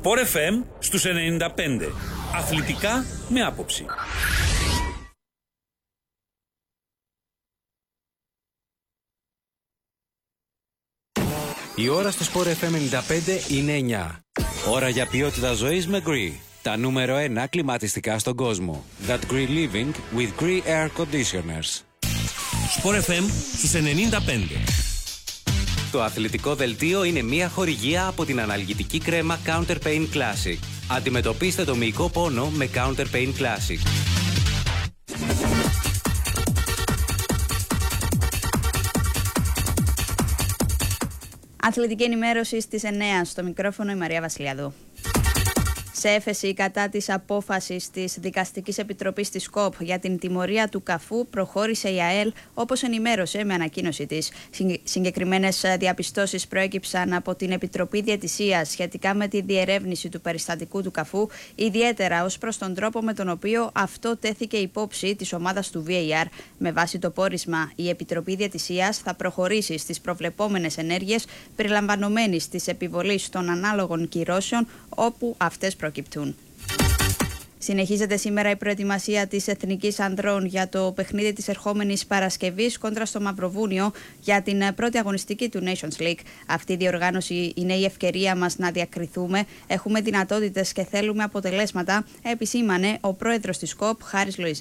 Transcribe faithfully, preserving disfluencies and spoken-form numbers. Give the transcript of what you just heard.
Sport εφ εμ στους ενενήντα πέντε. Αθλητικά με άποψη. Η ώρα στο Sport εφ εμ ενενήντα πέντε είναι εννιά. Ώρα για ποιότητα ζωής με Gree. Τα νούμερο ένα κλιματιστικά στον κόσμο. That Gree Living with Gree Air Conditioners. Sport εφ εμ στους ενενήντα πέντε. Το αθλητικό δελτίο είναι μια χορηγία από την αναλγητική κρέμα Counter Pain Classic. Αντιμετωπίστε το μυϊκό πόνο με Counter Pain Classic. Αθλητική ενημέρωση στις εννιά, στο μικρόφωνο η Μαρία Βασιλιαδού. Σε έφεση κατά της απόφασης της Δικαστικής Επιτροπής της ΚΟΠ για την τιμωρία του Καφού, προχώρησε η ΑΕΛ, όπως ενημέρωσε με ανακοίνωση της. Συγκεκριμένες διαπιστώσεις προέκυψαν από την Επιτροπή Διαιτησίας σχετικά με τη διερεύνηση του περιστατικού του Καφού, ιδιαίτερα ως προς τον τρόπο με τον οποίο αυτό τέθηκε υπόψη της ομάδας του βι έι αρ. Με βάση το πόρισμα, η Επιτροπή Διαιτησίας θα προχωρήσει στις προβλεπόμενες ενέργειες περιλαμβανομένης της επιβολής των ανάλογων κυρώσεων όπου αυτές προκυπτούν. Συνεχίζεται σήμερα η προετοιμασία της Εθνικής Ανδρών για το παιχνίδι της ερχόμενης Παρασκευής κόντρα στο Μαυροβούνιο για την πρώτη αγωνιστική του Nations League. Αυτή η διοργάνωση είναι η ευκαιρία μας να διακριθούμε. Έχουμε δυνατότητες και θέλουμε αποτελέσματα, επισήμανε ο πρόεδρος της ΚΟΠ, Χάρης Λοϊζής.